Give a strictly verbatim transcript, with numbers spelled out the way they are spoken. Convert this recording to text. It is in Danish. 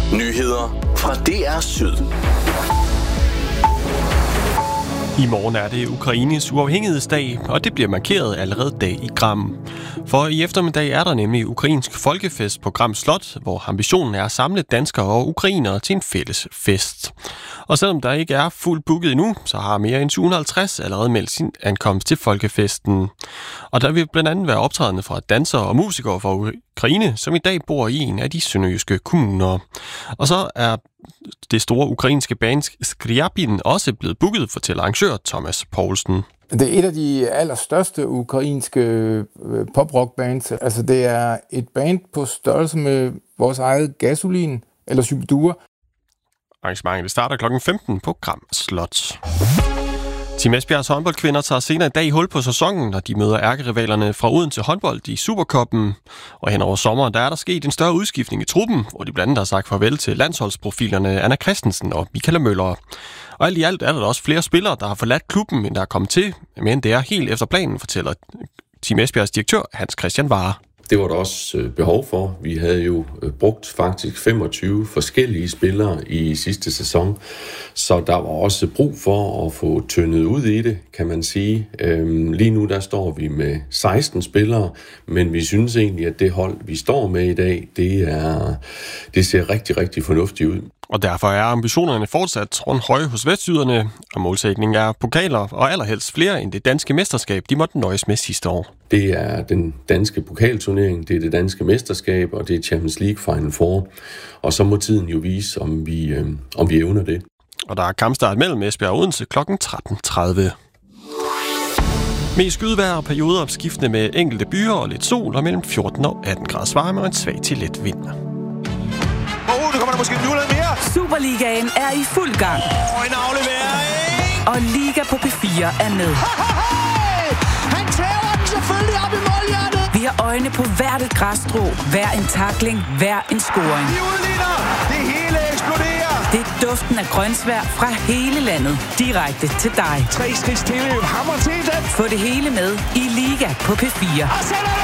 Nyheder fra D R Syd. I morgen er det Ukraines uafhængighedsdag, og det bliver markeret allerede dag i Gram. For i eftermiddag er der nemlig ukrainsk folkefest på Gram Slot, hvor ambitionen er at samle danskere og ukrainere til en fælles fest. Og selvom der ikke er fuldt booket endnu, så har mere end syv hundrede og halvtreds allerede meldt sin ankomst til folkefesten. Og der vil blandt andet være optrædende fra dansere og musikere fra Ukraine, som i dag bor i en af de sønderjyske kommuner. Og så er det store ukrainske band Skriabin også blevet booket, fortæller arrangør Thomas Poulsen. Det er et af de allerstørste ukrainske pop-rock-bands. Altså det er et band på størrelse med vores eget Gasolin eller Subdua. Arrangementet starter klokken femten på Gram Slot. Team Esbjergs håndboldkvinder tager senere i dag hul på sæsonen, når de møder ærkerivalerne fra Odense håndbold i Supercuppen. Og hen over sommeren, der er der sket en større udskiftning i truppen, hvor de blandt andet har sagt farvel til landsholdsprofilerne Anna Christensen og Michaela Møller. Og alt i alt er der også flere spillere, der har forladt klubben, end der er kommet til, men det er helt efter planen, fortæller Team Esbjergs direktør Hans Christian Vare. Det var der også behov for. Vi havde jo brugt faktisk femogtyve forskellige spillere i sidste sæson, så der var også brug for at få tyndet ud i det, kan man sige. Lige nu der står vi med seksten spillere, men vi synes egentlig, at det hold, vi står med i dag, det, er, det ser rigtig, rigtig fornuftigt ud. Og derfor er ambitionerne fortsat rundt høje hos vestjyderne, og målsætningen er pokaler og allerhelst flere end det danske mesterskab, de måtte nøjes med sidste år. Det er den danske pokalturnering, det er det danske mesterskab, og det er Champions League Final Four. Og så må tiden jo vise, om vi, øh, om vi evner det. Og der er kampstart mellem Esbjerg og Odense klokken tretten tredive. Mest skydevejr og perioder opskiftende med enkelte byer og lidt sol, og mellem fjorten og atten grader varme og en svag til let vind. Oh, nu kommer der måske en mulighed mere. Superligaen er i fuld gang. Oh, en aflevering. Og Liga på P fire er med. Han tæver den selvfølgelig op i målhjertet. Vi har øjne på hvert et græsstrå, hver en tackling, hver en scoring. De udligner. Det hele eksploderer. Det er duften af grønsvær fra hele landet, direkte til dig. Tre skridt til, hammer til den. Få det hele med i Liga på P fire. Og så er